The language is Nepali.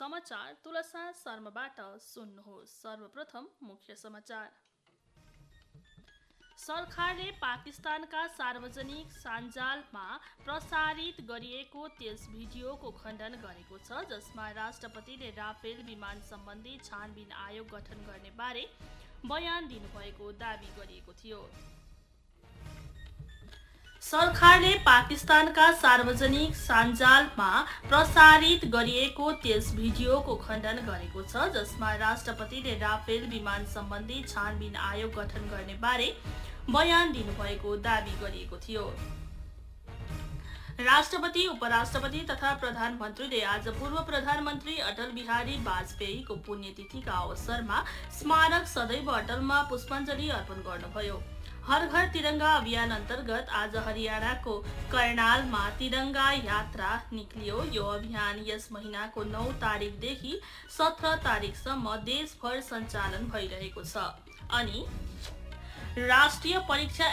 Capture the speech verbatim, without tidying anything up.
समाचार तुलसा शर्माबाट सुन्नुहोस्। सर्वप्रथम मुख्य समाचार। सरकारले पाकिस्तानका सार्वजनिक सञ्जालमा प्रसारित गरिएको त्यस भिडियोको खण्डन गरेको छ जसमा राष्ट्रपतिले राफेल विमान सम्बन्धी छानबिन आयोग गठन गर्ने बारे बयान दिनुभएको दावी गरिएको थियो। सरकारले पाकिस्तानका सार्वजनिक सञ्जालमा प्रसारित गरिएको त्यस भिडियोको खण्डन गरेको छ जसमा राष्ट्रपतिले राफेल विमान सम्बन्धी छानबिन आयोग गठन गर्ने बारे बयान दिनुभएको दावी गरिएको थियो। राष्ट्रपति, उपराष्ट्रपति तथा प्रधानमन्त्रीले आज पूर्व प्रधानमन्त्री अटल बिहारी वाजपेयीको पुण्यतिथिका अवसरमा स्मारक सदैव अटलमा पुष्पाञ्जली अर्पण गर्नुभयो। हर घर तिरंगा अभियान अन्तर्गत आज हरियाणाको कर्नालमा तिरंगा यात्रा निक्लियो। यो अभियान यस महिनाको नौ तारिकदेखि सत्र तारिकसम्म देशभर सञ्चालन भइरहेको छ अनि राष्ट्रिय परीक्षा